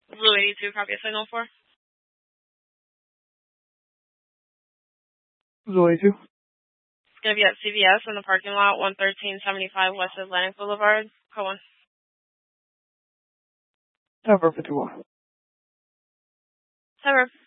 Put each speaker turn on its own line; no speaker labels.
Blue 82, copy a signal for.
Blue 82.
It's going to be at CVS in the parking lot, 11375 West Atlantic Boulevard. Code 1.
Tower 51.
Tower.